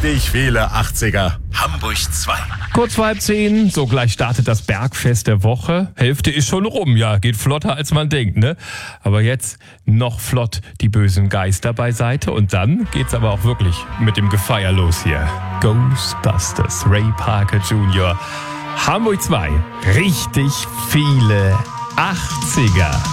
Richtig viele 80er. Hamburg 2. Kurz vor 9:30, so gleich startet das Bergfest der Woche. Hälfte ist schon rum, ja, geht flotter als man denkt, ne? Aber jetzt noch flott die bösen Geister beiseite und dann geht's aber auch wirklich mit dem Gefeier los hier. Ghostbusters, Ray Parker Jr., Hamburg 2, richtig viele 80er.